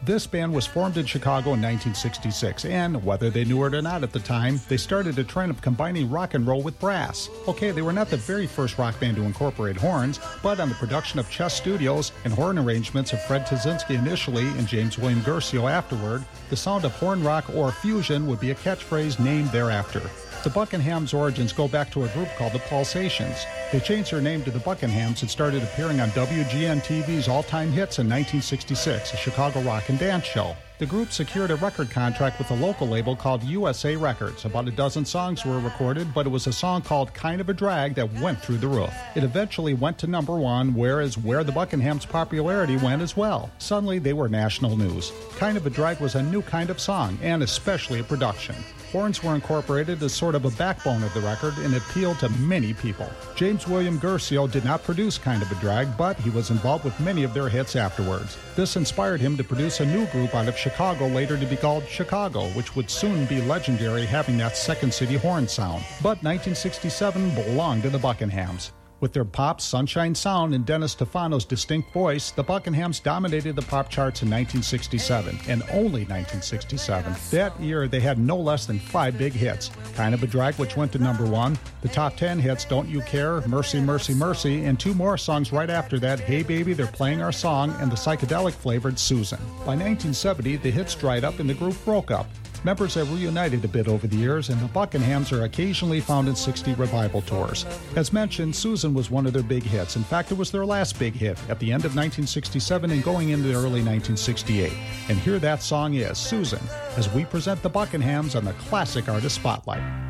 This band was formed in Chicago in 1966, and whether they knew it or not at the time, they started a trend of combining rock and roll with brass. Okay, they were not the very first rock band to incorporate horns, but on the production of Chess Studios and horn arrangements of Fred Tazinski initially and James William Guercio afterward, the sound of horn rock or fusion would be a catchphrase named thereafter. The Buckenhams' origins go back to a group called the Pulsations. They changed their name to the Buckenhams and started appearing on WGN-TV's All-Time Hits in 1966, a Chicago rock and dance show. The group secured a record contract with a local label called USA Records. About a dozen songs were recorded, but it was a song called Kind of a Drag that went through the roof. It eventually went to number one, whereas where the Buckenhams' popularity went as well. Suddenly, they were national news. Kind of a Drag was a new kind of song, and especially a production. Horns were incorporated as sort of a backbone of the record and appealed to many people. James William Guercio did not produce Kind of a Drag, but he was involved with many of their hits afterwards. This inspired him to produce a new group out of Chicago, later to be called Chicago, which would soon be legendary, having that Second City horn sound. But 1967 belonged to the Buckenhams. With their pop, sunshine sound and Dennis Stefano's distinct voice, the Buckenhams dominated the pop charts in 1967, and only 1967. That year, they had no less than 5 big hits. Kind of a Drag, which went to number 1, the top 10 hits Don't You Care, Mercy, Mercy, Mercy, and 2 more songs right after that, Hey Baby, They're Playing Our Song, and the psychedelic-flavored Susan. By 1970, the hits dried up and the group broke up. Members have reunited a bit over the years, and the Buckenhams are occasionally found in 60 revival tours. As mentioned, Susan was one of their big hits. In fact, it was their last big hit at the end of 1967 and going into early 1968. And here that song is, Susan, as we present the Buckenhams on the Classic Artist Spotlight.